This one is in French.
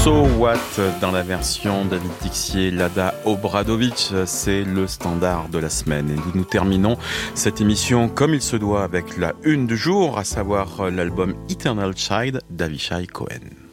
So What dans la version David Tixier, Lada Obradovic, c'est le standard de la semaine. Et nous terminons cette émission comme il se doit avec la une du jour, à savoir l'album Eternal Child d'Avishai Cohen.